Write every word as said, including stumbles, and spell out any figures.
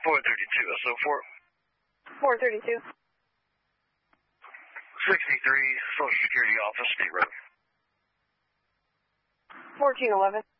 four thirty-two, S O four. four thirty-two. sixty-three, Social Security Office, State Road. fourteen eleven.